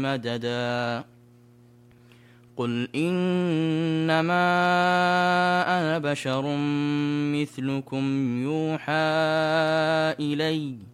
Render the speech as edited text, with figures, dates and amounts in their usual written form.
مددا قل إنما أنا بشر مثلكم يوحى إلي